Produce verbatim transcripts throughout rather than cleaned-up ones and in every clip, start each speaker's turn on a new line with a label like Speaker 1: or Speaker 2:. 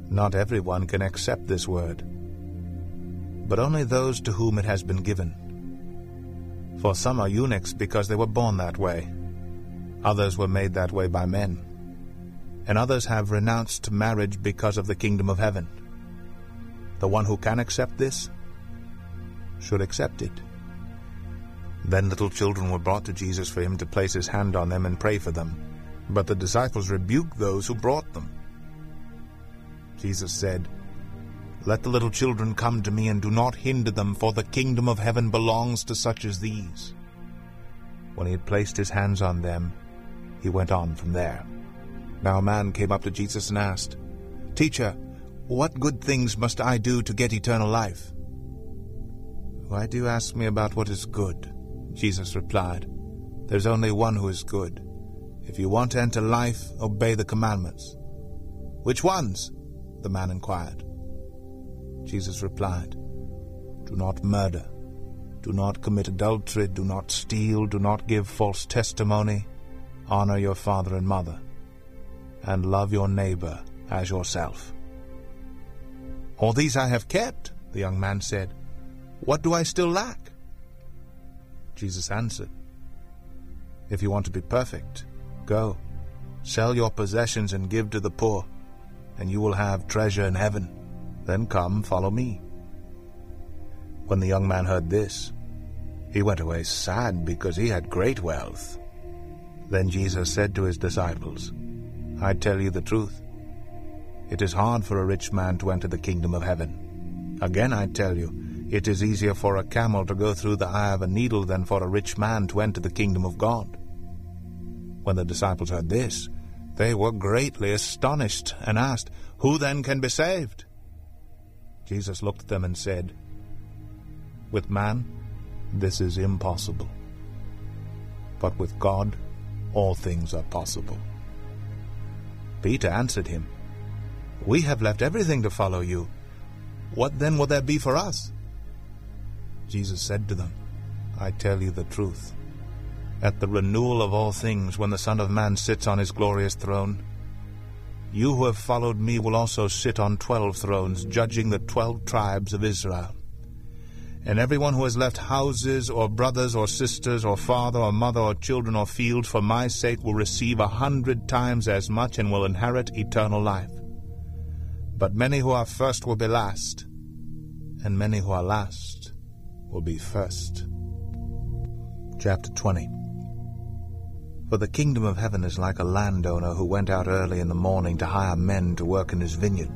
Speaker 1: Not everyone can accept this word, but only those to whom it has been given. For some are eunuchs because they were born that way. Others were made that way by men. And others have renounced marriage because of the kingdom of heaven. The one who can accept this should accept it. Then little children were brought to Jesus for him to place his hand on them and pray for them. But the disciples rebuked those who brought them. Jesus said, "Let the little children come to me, and do not hinder them, for the kingdom of heaven belongs to such as these." When he had placed his hands on them, he went on from there. Now a man came up to Jesus and asked, "Teacher, what good things must I do to get eternal life?" "Why do you ask me about what is good?" Jesus replied. "There's only one who is good. If you want to enter life, obey the commandments." "Which ones?" the man inquired. Jesus replied, "Do not murder. Do not commit adultery. Do not steal. Do not give false testimony. Honor your father and mother. And love your neighbor as yourself." "All these I have kept," the young man said. "What do I still lack?" Jesus answered, "If you want to be perfect, go, sell your possessions and give to the poor, and you will have treasure in heaven. Then come, follow me." When the young man heard this, he went away sad because he had great wealth. Then Jesus said to his disciples, "I tell you the truth. It is hard for a rich man to enter the kingdom of heaven. Again I tell you, it is easier for a camel to go through the eye of a needle than for a rich man to enter the kingdom of God." When the disciples heard this, they were greatly astonished and asked, "Who then can be saved?" Jesus looked at them and said, "With man, this is impossible. But with God, all things are possible." Peter answered him, "We have left everything to follow you. What then will there be for us?" Jesus said to them, "I tell you the truth. At the renewal of all things, when the Son of Man sits on his glorious throne, you who have followed me will also sit on twelve thrones, judging the twelve tribes of Israel. And everyone who has left houses, or brothers, or sisters, or father, or mother, or children, or fields, for my sake will receive a hundred times as much and will inherit eternal life. But many who are first will be last, and many who are last will be first." Chapter twenty. For the kingdom of heaven is like a landowner who went out early in the morning to hire men to work in his vineyard.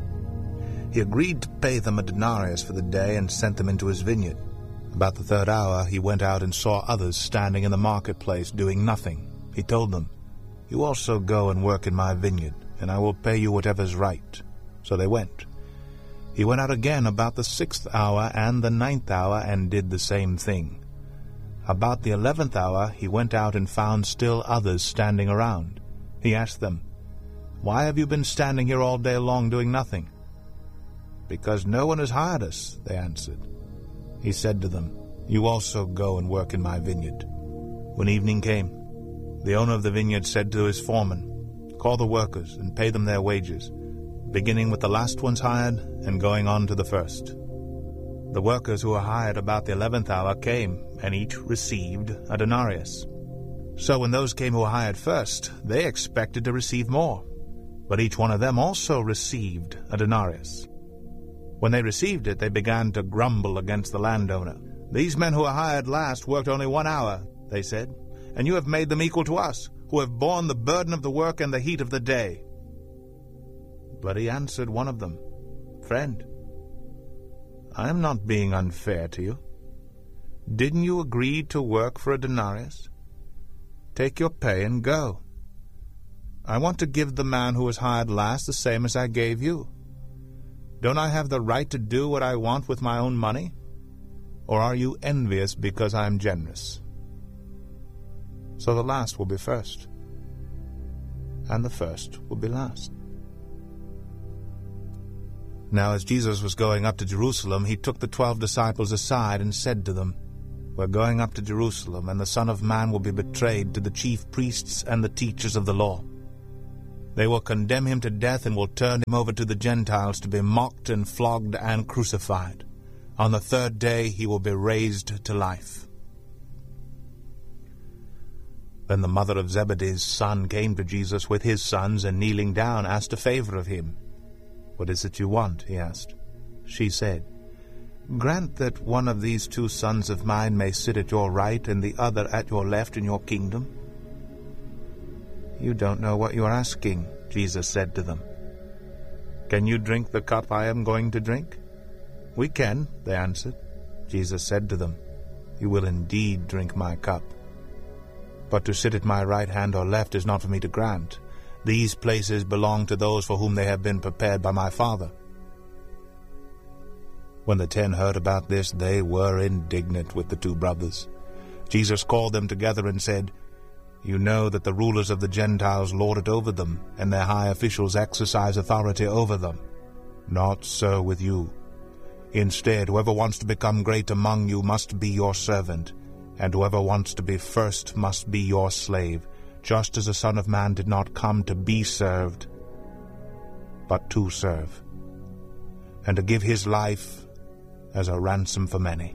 Speaker 1: He agreed to pay them a denarius for the day and sent them into his vineyard. About the third hour he went out and saw others standing in the marketplace doing nothing. He told them, "You also go and work in my vineyard, and I will pay you whatever is right." So they went. He went out again about the sixth hour and the ninth hour and did the same thing. About the eleventh hour he went out and found still others standing around. He asked them, "Why have you been standing here all day long doing nothing?" "Because no one has hired us," they answered. He said to them, "You also go and work in my vineyard." When evening came, the owner of the vineyard said to his foreman, "Call the workers and pay them their wages, beginning with the last ones hired and going on to the first." The workers who were hired about the eleventh hour came, and each received a denarius. So when those came who were hired first, they expected to receive more, but each one of them also received a denarius. When they received it, they began to grumble against the landowner. "These men who were hired last worked only one hour," they said, "and you have made them equal to us, who have borne the burden of the work and the heat of the day." But he answered one of them, "Friend, I am not being unfair to you. Didn't you agree to work for a denarius? Take your pay and go. I want to give the man who was hired last the same as I gave you. Don't I have the right to do what I want with my own money? Or are you envious because I am generous?" So the last will be first, and the first will be last. Now as Jesus was going up to Jerusalem, he took the twelve disciples aside and said to them, "We're going up to Jerusalem, and the Son of Man will be betrayed to the chief priests and the teachers of the law. They will condemn him to death and will turn him over to the Gentiles to be mocked and flogged and crucified. On the third day he will be raised to life." Then the mother of Zebedee's son came to Jesus with his sons, and kneeling down asked a favor of him. "What is it you want?" he asked. She said, "Grant that one of these two sons of mine may sit at your right and the other at your left in your kingdom." "You don't know what you are asking," Jesus said to them. "Can you drink the cup I am going to drink?" "We can," they answered. Jesus said to them, "You will indeed drink my cup. But to sit at my right hand or left is not for me to grant. These places belong to those for whom they have been prepared by my Father." When the ten heard about this, they were indignant with the two brothers. Jesus called them together and said, "You know that the rulers of the Gentiles lord it over them, and their high officials exercise authority over them. Not so with you. Instead, whoever wants to become great among you must be your servant, and whoever wants to be first must be your slave, just as the Son of Man did not come to be served, but to serve, and to give his life as a ransom for many."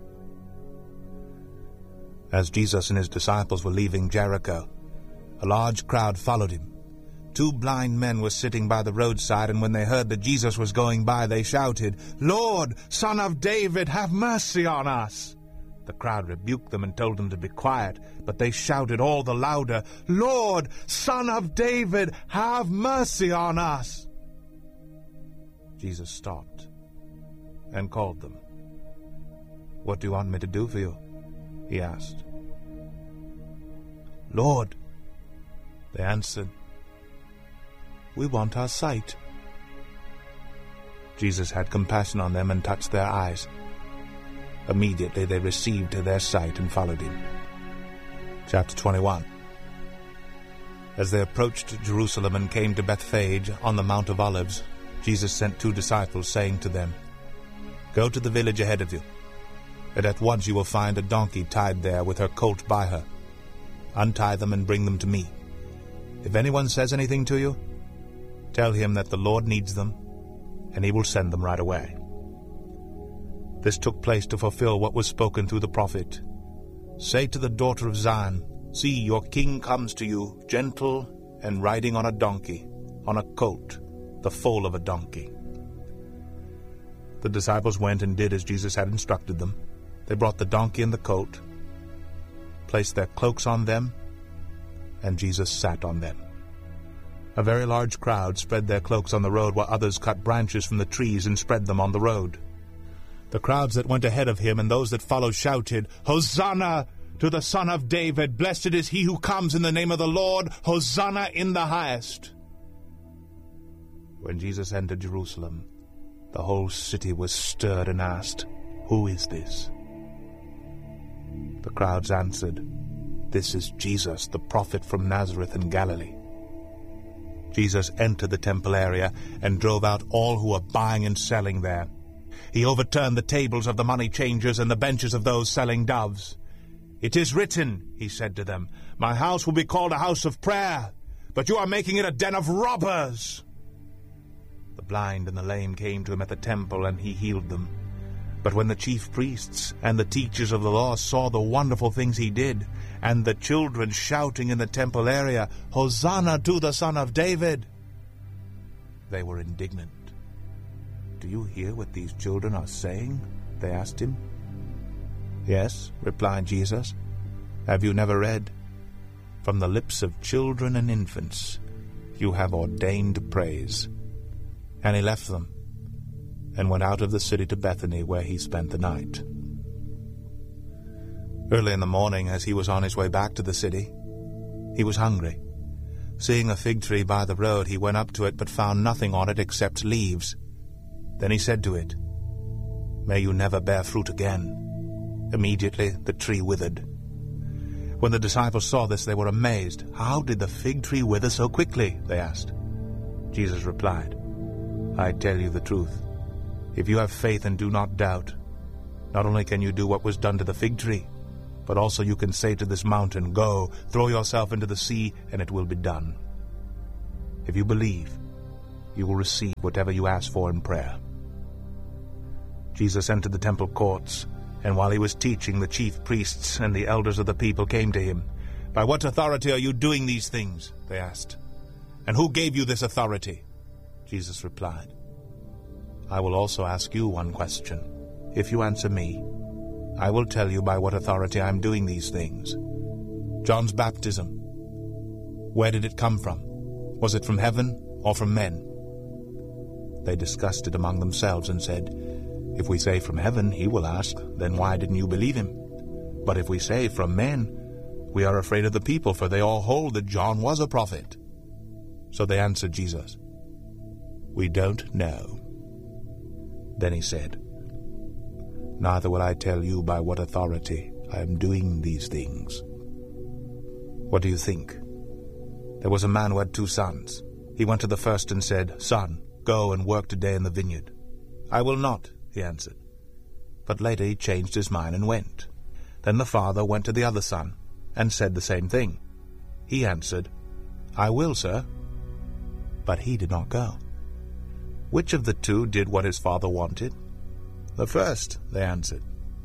Speaker 1: As Jesus and his disciples were leaving Jericho, a large crowd followed him. Two blind men were sitting by the roadside, and when they heard that Jesus was going by, they shouted, "Lord, Son of David, have mercy on us!" The crowd rebuked them and told them to be quiet, but they shouted all the louder, "Lord, Son of David, have mercy on us!" Jesus stopped and called them. "What do you want me to do for you?" he asked. "Lord," they answered, "we want our sight." Jesus had compassion on them and touched their eyes. Immediately they received their sight and followed him. Chapter twenty-one. As they approached Jerusalem and came to Bethphage on the Mount of Olives, Jesus sent two disciples, saying to them, "Go to the village ahead of you, and at once you will find a donkey tied there with her colt by her. Untie them and bring them to me. If anyone says anything to you, tell him that the Lord needs them, and he will send them right away." This took place to fulfill what was spoken through the prophet. "Say to the daughter of Zion, see, your king comes to you, gentle and riding on a donkey, on a colt, the foal of a donkey." The disciples went and did as Jesus had instructed them. They brought the donkey and the colt, placed their cloaks on them, and Jesus sat on them. A very large crowd spread their cloaks on the road, while others cut branches from the trees and spread them on the road. The crowds that went ahead of him and those that followed shouted, "Hosanna to the Son of David! Blessed is he who comes in the name of the Lord! Hosanna in the highest!" When Jesus entered Jerusalem, the whole city was stirred and asked, "Who is this?" The crowds answered, "This is Jesus, the prophet from Nazareth in Galilee." Jesus entered the temple area and drove out all who were buying and selling there. He overturned the tables of the money changers and the benches of those selling doves. "It is written," he said to them, "My house will be called a house of prayer, but you are making it a den of robbers." The blind and the lame came to him at the temple, and he healed them. But when the chief priests and the teachers of the law saw the wonderful things he did, and the children shouting in the temple area, "Hosanna to the Son of David," they were indignant. "Do you hear what these children are saying?" they asked him. "Yes," replied Jesus. "Have you never read, 'From the lips of children and infants you have ordained praise'?" And he left them and went out of the city to Bethany, where he spent the night. Early in the morning, as he was on his way back to the city, he was hungry. Seeing a fig tree by the road, he went up to it, but found nothing on it except leaves. Then he said to it, "May you never bear fruit again." Immediately the tree withered. When the disciples saw this, they were amazed. "How did the fig tree wither so quickly?" they asked. Jesus replied, "I tell you the truth. If you have faith and do not doubt, not only can you do what was done to the fig tree, but also you can say to this mountain, 'Go, throw yourself into the sea,' and it will be done. If you believe, you will receive whatever you ask for in prayer." Jesus entered the temple courts, and while he was teaching, the chief priests and the elders of the people came to him. "By what authority are you doing these things?" they asked. "And who gave you this authority?" Jesus replied, "I will also ask you one question. If you answer me, I will tell you by what authority I am doing these things. John's baptism, where did it come from? Was it from heaven or from men?" They discussed it among themselves and said, "If we say from heaven," he will ask, "then why didn't you believe him? But if we say from men, we are afraid of the people, for they all hold that John was a prophet." So they answered Jesus, "We don't know." Then he said, "Neither will I tell you by what authority I am doing these things. What do you think? There was a man who had two sons. He went to the first and said, 'Son, go and work today in the vineyard.' 'I will not,' he answered. But later he changed his mind and went. Then the father went to the other son and said the same thing. He answered, 'I will, sir.' But he did not go. Which of the two did what his father wanted?" "The first," they answered.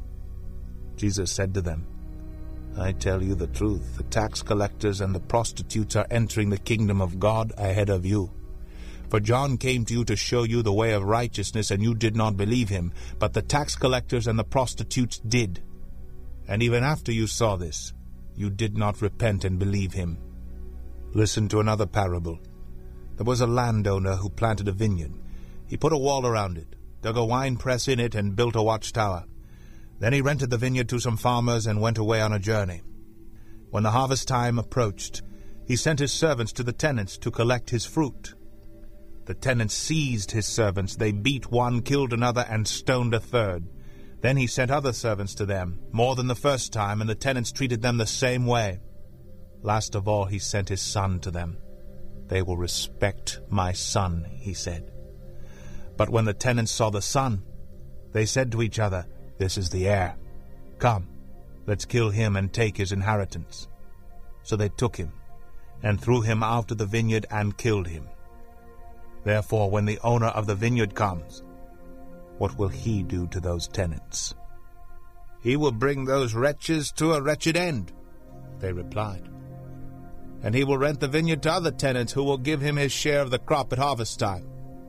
Speaker 1: Jesus said to them, "I tell you the truth, the tax collectors and the prostitutes are entering the kingdom of God ahead of you. For John came to you to show you the way of righteousness, and you did not believe him, but the tax collectors and the prostitutes did. And even after you saw this, you did not repent and believe him. Listen to another parable. There was a landowner who planted a vineyard. He put a wall around it, dug a wine press in it, and built a watchtower. Then he rented the vineyard to some farmers and went away on a journey. When the harvest time approached, he sent his servants to the tenants to collect his fruit. The tenants seized his servants. They beat one, killed another, and stoned a third. Then he sent other servants to them, more than the first time, and the tenants treated them the same way. Last of all, he sent his son to them. 'They will respect my son,' he said. But when the tenants saw the son, they said to each other, 'This is the heir. Come, let's kill him and take his inheritance.' So they took him and threw him out of the vineyard and killed him. Therefore, when the owner of the vineyard comes, what will he do to those tenants?" "He will bring those wretches to a wretched end," they replied. "And he will rent the vineyard to other tenants who will give him his share of the crop at harvest time."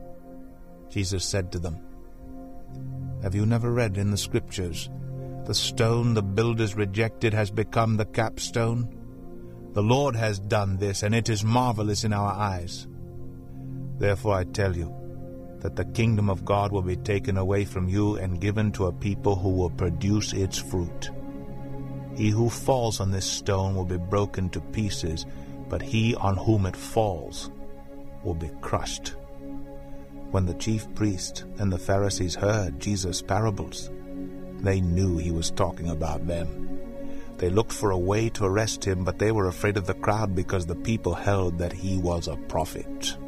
Speaker 1: Jesus said to them, "Have you never read in the Scriptures, 'The stone the builders rejected has become the capstone'? The Lord has done this, and it is marvelous in our eyes. Therefore I tell you that the kingdom of God will be taken away from you and given to a people who will produce its fruit. He who falls on this stone will be broken to pieces, but he on whom it falls will be crushed." When the chief priest and the Pharisees heard Jesus' parables, they knew he was talking about them. They looked for a way to arrest him, but they were afraid of the crowd because the people held that he was a prophet.